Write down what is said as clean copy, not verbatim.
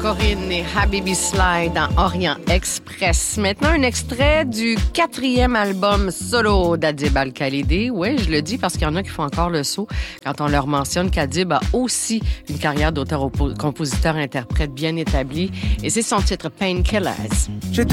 Corinne et Habibi Sly dans Orient Express. Maintenant, un extrait du 4e album solo d'Adib Al-Khalidi. Oui, je le dis parce qu'il y en a qui font encore le saut quand on leur mentionne qu'Adib a aussi une carrière d'auteur-compositeur-interprète bien établie. Et c'est son titre Painkillers. J'ai